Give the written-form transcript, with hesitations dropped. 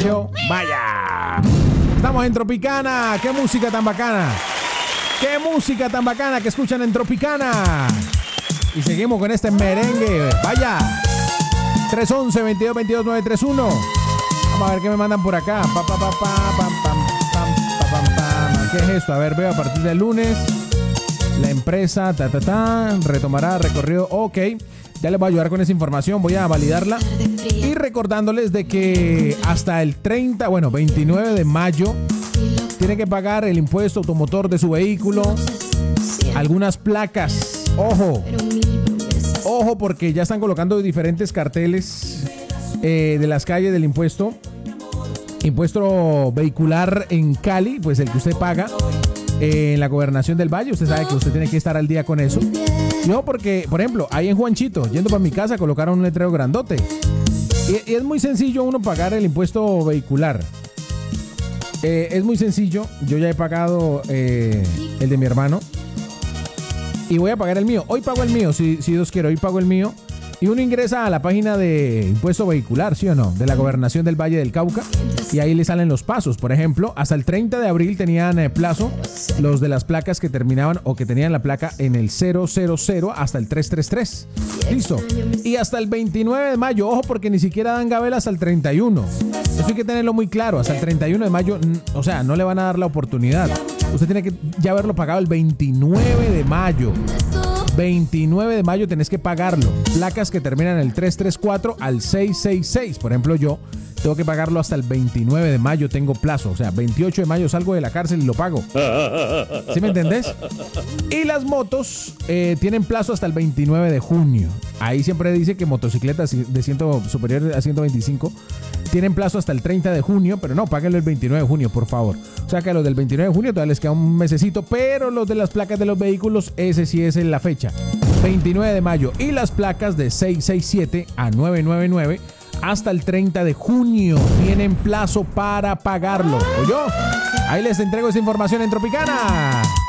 Mayo. Vaya. Estamos en Tropicana. ¡Qué música tan bacana! ¡Qué música tan bacana que escuchan en Tropicana! Y seguimos con este merengue. Vaya. 311-2222-931. Vamos a ver qué me mandan por acá. ¿Qué es esto? A ver, veo a partir del lunes. La empresa retomará recorrido. Ok. Ya les voy a ayudar con esa información. Voy a validarla. Y recordándoles de que hasta el 29 de mayo tiene que pagar el impuesto automotor de su vehículo. Algunas placas. Ojo, porque ya están colocando diferentes carteles de las calles del impuesto. Impuesto vehicular en Cali, pues el que usted paga en la Gobernación del Valle. Usted sabe que usted tiene que estar al día con eso. No, porque, por ejemplo, ahí en Juanchito, yendo para mi casa, colocaron un letrero grandote. Y es muy sencillo uno pagar el impuesto vehicular. Es muy sencillo. Yo ya he pagado el de mi hermano. Y voy a pagar el mío. Hoy pago el mío, si Dios quiere. Hoy pago el mío. Y uno ingresa a la página de impuesto vehicular, ¿sí o no? De la Gobernación del Valle del Cauca. Y ahí le salen los pasos. Por ejemplo, hasta el 30 de abril tenían plazo los de las placas que terminaban o que tenían la placa en el 000 hasta el 333. Listo. Y hasta el 29 de mayo. Ojo, porque ni siquiera dan gabela hasta el 31. Eso hay que tenerlo muy claro. Hasta el 31 de mayo, o sea, no le van a dar la oportunidad. Usted tiene que ya haberlo pagado el 29 de mayo. 29 de mayo tenés que pagarlo. Placas que terminan el 334 al 666. Por ejemplo, yo tengo que pagarlo hasta el 29 de mayo. Tengo plazo. O sea, 28 de mayo salgo de la cárcel y lo pago. ¿Sí me entendés? Y las motos tienen plazo hasta el 29 de junio. Ahí siempre dice que motocicletas de superior a 125 tienen plazo hasta el 30 de junio. Pero no, páguenlo el 29 de junio, por favor. O sea que a los del 29 de junio todavía les queda un mesecito. Pero los de las placas de los vehículos, ese sí es en la fecha. 29 de mayo. Y las placas de 667 a 999 hasta el 30 de junio tienen plazo para pagarlo. ¿Oyó? Ahí les entrego esa información en Tropicana.